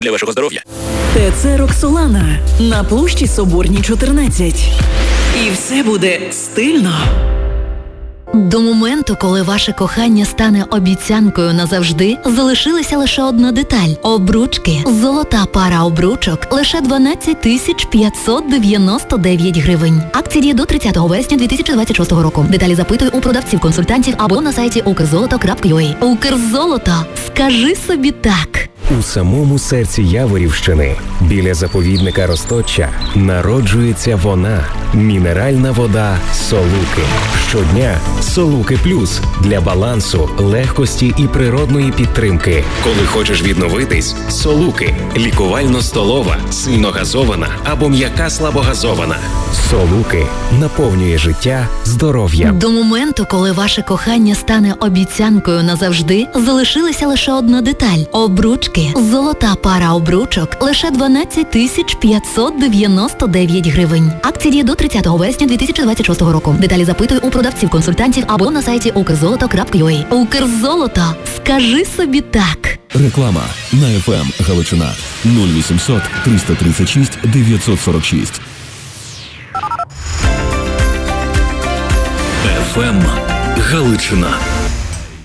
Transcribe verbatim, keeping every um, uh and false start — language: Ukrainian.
Для вашого здоров'я. ТЦ «Роксолана» на площі Соборній, чотирнадцять. І все буде стильно. До моменту, коли ваше кохання стане обіцянкою назавжди, залишилася лише одна деталь – обручки. Золота пара обручок – лише дванадцять тисяч п'ятсот дев'яносто дев'ять гривень. Акція діє до тридцятого вересня дві тисячі двадцять шостого року. Деталі запитуй у продавців-консультантів або на сайті укрзолото крапка ю а. Укрзолото. Скажи собі так. У самому серці Яворівщини, біля заповідника Росточчя, народжується вона – мінеральна вода «Солуки». Щодня «Солуки Плюс» для балансу, легкості і природної підтримки. Коли хочеш відновитись – «Солуки». Лікувально-столова, сильногазована або м'яка слабогазована. «Солуки» наповнює життя здоров'ям. До моменту, коли ваше кохання стане обіцянкою назавжди, залишилася лише одна деталь – обручки. Золота пара обручок – лише дванадцять тисяч п'ятсот дев'яносто дев'ять гривень. Акція діє до тридцятого вересня дві тисячі двадцять шостого року. Деталі запитуй у продавців-консультантів або на сайті укрзолото крапка ю а. Укрзолото. Скажи собі так. Реклама на еф ем Галичина нуль вісімсот триста тридцять шість дев'ятсот сорок шість. еф ем Галичина.